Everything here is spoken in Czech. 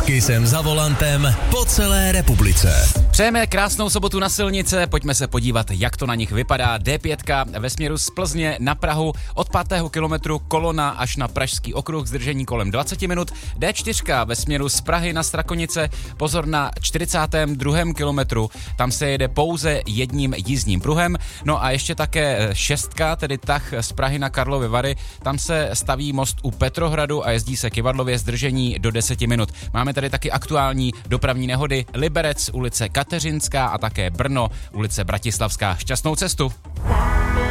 Kisem za volantem po celé republice. Přejeme krásnou sobotu na silnice, pojďme se podívat, jak to na nich vypadá. D5 ve směru z Plzně na Prahu od 5. kilometru kolona až na Pražský okruh, zdržení kolem 20 minut. D4 ve směru z Prahy na Strakonice, pozor na 42. kilometru, tam se jede pouze jedním jízdním pruhem. No a ještě také 6, tedy tah z Prahy na Karlovy Vary, tam se staví most u Petrohradu a jezdí se kyvadlově, zdržení do 10 minut. Máme tady taky aktuální dopravní nehody: Liberec, ulice Kateřinská a také Brno, ulice Bratislavská. Šťastnou cestu!